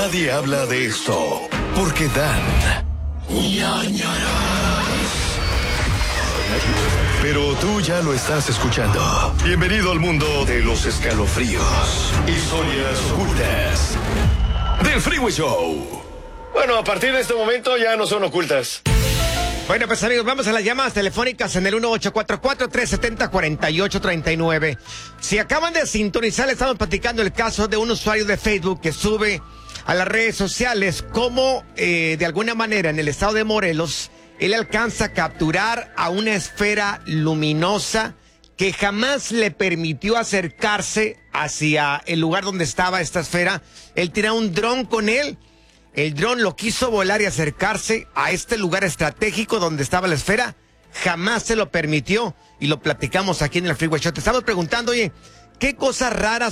Nadie habla de esto porque dan ñañaras. Pero tú ya lo estás escuchando. Bienvenido al mundo de los escalofríos, historias ocultas del Freeway Show. Bueno, a partir de este momento ya no son ocultas. Bueno, pues amigos, vamos a las llamadas telefónicas en el 1844-370-4839. Si acaban de sintonizar, le estamos platicando el caso de un usuario de Facebook que sube a las redes sociales cómo, de alguna manera, en el estado de Morelos, él alcanza a capturar a una esfera luminosa que jamás le permitió acercarse hacia el lugar donde estaba esta esfera. Él tenía un dron con él. El dron lo quiso volar y acercarse a este lugar estratégico donde estaba la esfera. Jamás se lo permitió y lo platicamos aquí en el Freeway Show. Te estamos preguntando, oye, ¿qué cosas raras